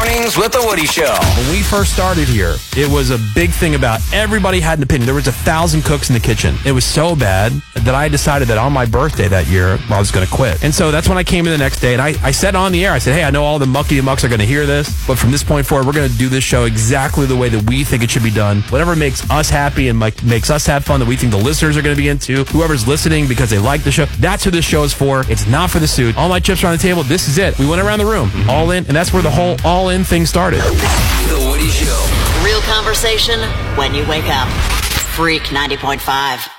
Mornings with the Woody Show. When we first started here, it was a big thing about everybody had an opinion. There was 1,000 cooks in the kitchen. It was so bad that I decided that on my birthday that year, I was going to quit. And so that's when I came in the next day, and I said on the air, I said, hey, I know all the mucky mucks are going to hear this, but from this point forward, we're going to do this show exactly the way that we think it should be done. Whatever makes us happy and makes us have fun, that we think the listeners are going to be into, whoever's listening because they like the show, that's who this show is for. It's not for the suit. All my chips are on the table. This is it. We went around the room, all in, and that's where the whole all-in thing started. The Woody Show. Real conversation when you wake up. Freak 90.5.